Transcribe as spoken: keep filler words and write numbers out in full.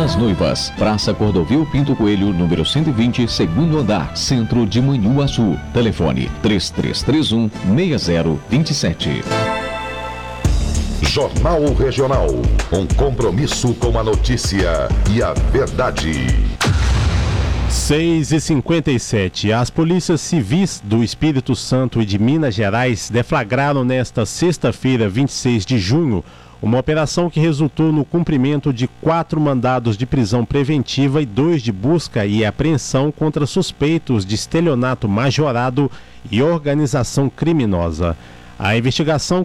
das Noivas, Praça Cordovil Pinto Coelho, número cento e vinte, segundo andar, centro de Manhuaçu. Telefone três três três um, seis zero dois sete. Jornal Regional, um compromisso com a notícia e a verdade. seis e cinquenta e sete. As polícias civis do Espírito Santo e de Minas Gerais deflagraram nesta sexta-feira, vinte e seis de junho, uma operação que resultou no cumprimento de quatro mandados de prisão preventiva e dois de busca e apreensão contra suspeitos de estelionato majorado e organização criminosa. A investigação